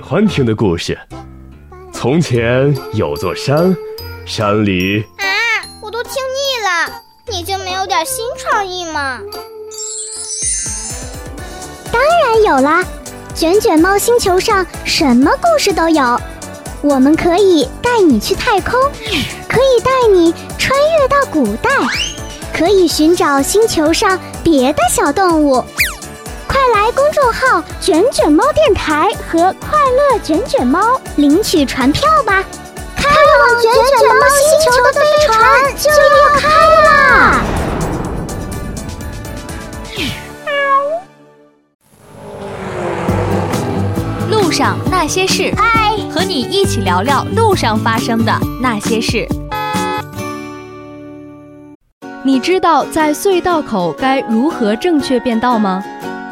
欢听的故事。从前有座山，山里…… 我都听腻了，你就没有点新创意吗？ 当然有啦，卷卷猫星球上什么故事都有。我们可以带你去太空，可以带你穿越到古代，可以寻找星球上别的小动物。快来公众号卷卷猫电台和快乐卷卷猫领取船票吧，开往卷卷猫星球的飞船就要开啦！ 路上那些事，和你一起聊聊路上发生的那些事。你知道在隧道口该如何正确变道吗？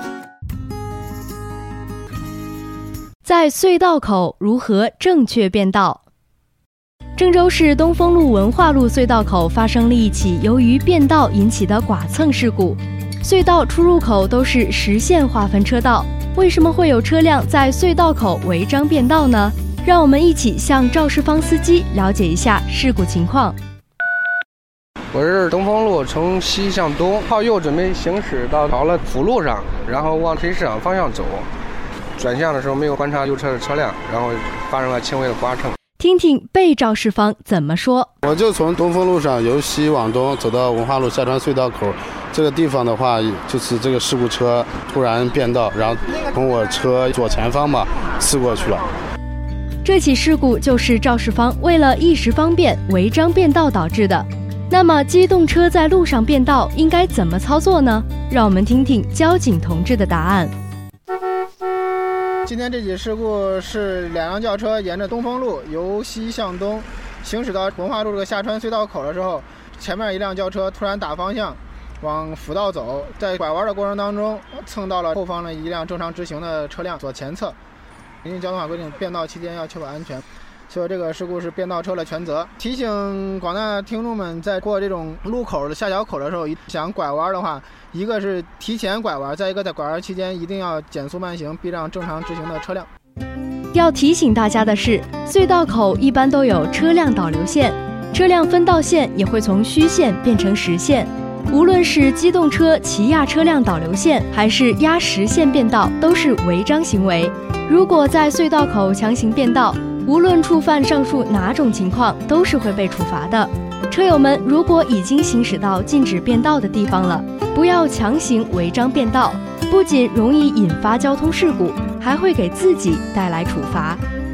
在隧道口如何正确变道？郑州市东风路文化路隧道口发生了一起由于变道引起的剐蹭事故。隧道出入口都是实线划分车道，为什么会有车辆在隧道口违章变道呢？让我们一起向赵世芳司机了解一下事故情况。 我是东风路从西向东，靠右准备行驶到了辅路上，然后往黑市场方向走。转向的时候没有观察右侧的车辆，然后发生了轻微的剐蹭。 听听被肇事方怎么说。 我就从东风路上由西往东走到文化路下川隧道口，这个地方的话，就是这个事故车突然变道，然后从我车左前方吧刺过去了。 这起事故就是肇事方为了一时方便违章变道导致的。那么机动车在路上变道应该怎么操作呢？让我们听听交警同志的答案。 今天这起事故是两辆轿车沿着东风路由西向东行驶到文化路这个下川隧道口的时候，前面一辆轿车突然打方向往辅道走，在拐弯的过程当中蹭到了后方的一辆正常直行的车辆左前侧。因为交通法规定变道期间要确保安全，所以这个事故是变道车的全责。提醒广大听众们，在过这种路口的下小口的时候，想拐弯的话，一个是提前拐弯，再一个在拐弯期间一定要减速慢行，避让正常直行的车辆。 要提醒大家的是，隧道口一般都有车辆导流线，车辆分道线也会从虚线变成实线。无论是机动车骑压车辆导流线，还是压实线变道，都是违章行为。如果在隧道口强行变道，无论触犯上述哪种情况，都是会被处罚的。车友们如果已经行驶到禁止变道的地方了，不要强行违章变道，不仅容易引发交通事故，还会给自己带来处罚。